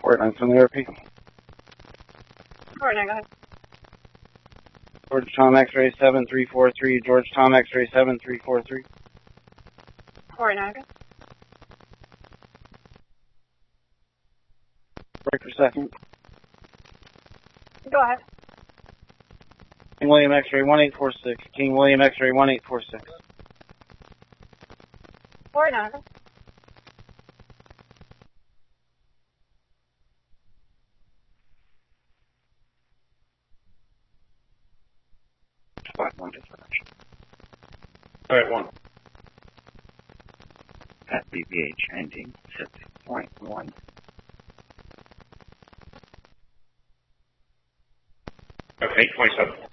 Port 9 from the RP. Port 9, go ahead. George Tom X-ray 7343, George Tom X-ray 7343. Port 9, okay. Break for second. Go ahead. King William X-ray 1846, King William X-ray 1846. Port 9, okay. Flight 1 dispatch. Alright, 1. At BVH ending 6.1. Okay, 27.